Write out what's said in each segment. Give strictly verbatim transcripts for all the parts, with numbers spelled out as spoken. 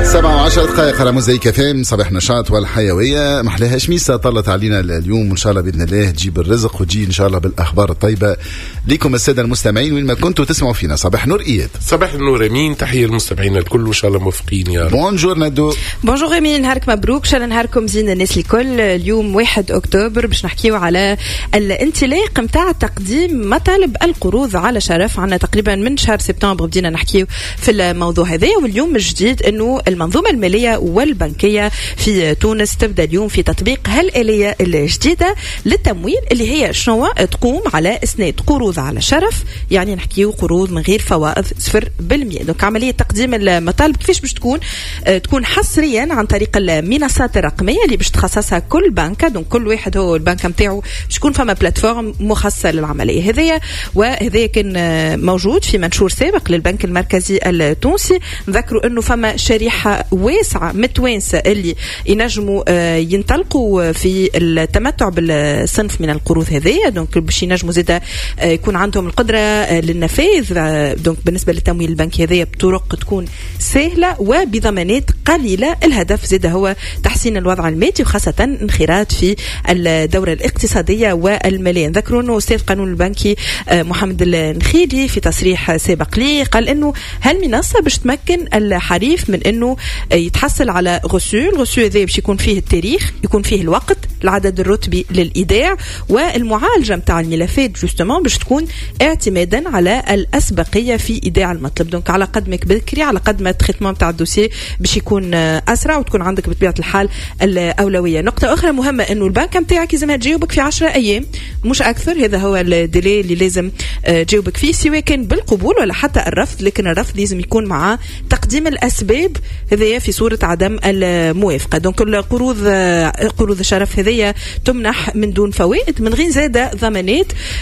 سبعة وعشر دقائق على موزايك فام. صباح نشاط والحيوية. محلاها شميسة طلت علينا اليوم، وإن شاء الله بإذن الله تجيب الرزق وتجي إن شاء الله بالأخبار الطيبة لكم السادة المستمعين وين ما كنتوا تسمعوا فينا. صباح نور إياد. صباح النور أمين. تحية المستمعين الكل وإن شاء الله موفقين يا رب. بونجور ندو. بونجور أمين، نهارك مبروك. إن شاء الله نهاركم زين الناس الكل. اليوم واحد أكتوبر باش نحكيو على الانطلاق متاع تقديم مطالب القروض على شرف. عنا تقريبا من شهر سبتمبر بدينا نحكيو في الموضوع هذا، واليوم الجديد إنه المنظومة المالية والبنكية في تونس تبدأ اليوم في تطبيق هالآلية الجديدة للتمويل اللي هي شنو تقوم على إسناد قروض على شرف، يعني نحكيو قروض من غير فوائد صفر بالمئة. دونك عملية تقديم المطالب كيفاش باش تكون آه تكون حصريا عن طريق المنصات الرقمية اللي باش تخصصها كل بنكة. دونك كل واحد هو البنكة متاعو باش تكون فما بلاتفورم مخصصة للعملية هذية، وهذا كان آه موجود في منشور سابق للبنك المركزي التونسي. نذكروا انه فما شريحة واسعة متوانسة اللي ينجموا ينطلقوا في التمتع بالصنف من القروض هذه. دونك باش ينجموا زيدا يكون عندهم القدرة للنفاذ. دونك بالنسبة للتمويل البنكي هذه بطرق تكون سهلة وبضمانات قليلة. الهدف زيدا هو تحسين الوضع المادي وخاصة انخراط في الدورة الاقتصادية والمالية. نذكروا انه استاذ قانون البنكي محمد النخيلي في تصريح سابق لي قال انه هالمنصة باش تمكن الحريف من انه يتحصل على غسول الغسول ذي باش يكون فيه التاريخ، يكون فيه الوقت، العدد الرتبي للإيداع، والمعالجة متاع الملفات جوستومون باش تكون اعتمادا على الأسبقية في إيداع المطلب. دونك على قد ما بكري على قد ما التريتمون متاع الدوسي باش يكون أسرع وتكون عندك بطبيعة الحال الأولوية. نقطة أخرى مهمة إنه البنك متاعك لازم تجاوبك في عشرة أيام مش أكثر. هذا هو الديلي اللي لازم تجاوبك فيه سواء كان بالقبول ولا حتى الرفض، لكن الرفض لازم يكون مع تقديم الأسباب هذه في صورة عدم الموافقة. دونك القروض قروض الشرف هذه تمنح من دون فوائد من غير زادة ضمانات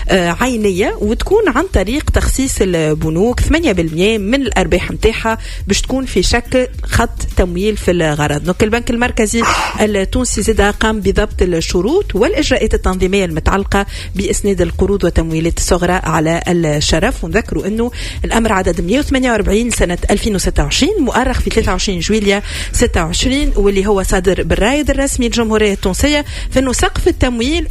عينية، وتكون عن طريق تخصيص البنوك ثمانية بالمئة من الأرباح متاعها باش تكون في شكل خط تمويل في الغرض. دونك البنك المركزي التونسي زاد قام بضبط الشروط والإجراءات التنظيمية المتعلقة بإسناد القروض وتمويلات الصغرى على الشرف. ونذكروا أنه الأمر عدد مئة وثمانية وأربعين سنة ألفين وستة وعشرين مؤرخ في ثلاثة وعشرين جويلية ستة وعشرين، واللي هو صادر بالرايد الرسمي للجمهورية التونسية، فإنه سقف التمويل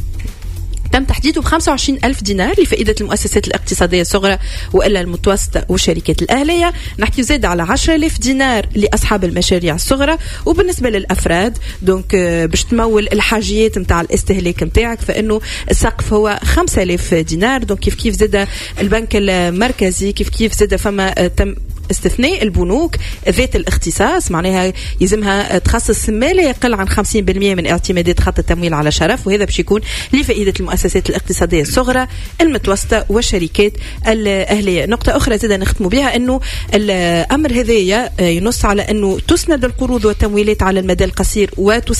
تم تحديده بخمسة وعشرين ألف دينار لفائدة المؤسسات الاقتصادية الصغرى وإلا المتوسطة والشركات الأهلية. نحكي زاد على عشرة آلاف دينار لأصحاب المشاريع الصغرى. وبالنسبة للأفراد دونك باش تمول الحاجيات متاع الاستهلاك متاعك فإنه السقف هو خمسة آلاف دينار. دونك كيف كيف زاد البنك المركزي كيف كيف زاد فما تم استثناء البنوك ذات الاختصاص، معناها يلزمها تخصص ما لا يقل عن خمسين بالمئة من اعتمادات خط التمويل على شرف، وهذا باش يكون لفائدة المؤسسات الاقتصادية الصغرى المتوسطة والشركات الأهلية. نقطة أخرى زاد نختم بها أنه الأمر هذايا ينص على أنه تسند القروض والتمويلات على المدى القصير وتسند